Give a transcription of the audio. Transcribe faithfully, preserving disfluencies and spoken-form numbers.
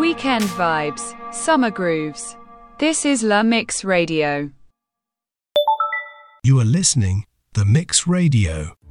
Weekend vibes, summer grooves. This is La Mix Radio. You are listening The Mix Radio.